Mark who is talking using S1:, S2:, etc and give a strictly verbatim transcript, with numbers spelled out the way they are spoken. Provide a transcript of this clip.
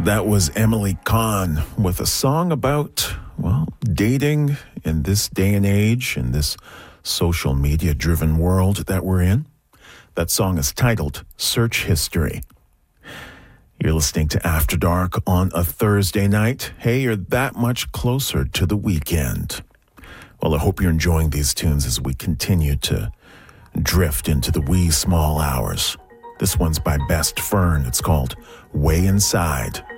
S1: That was Emily Kahn with a song about, well, dating in this day and age, in this social media-driven world that we're in. That song is titled Search History. You're listening to After Dark on a Thursday night. Hey, you're that much closer to the weekend. Well, I hope you're enjoying these tunes as we continue to drift into the wee small hours. This one's by Best Fern. It's called Way Inside.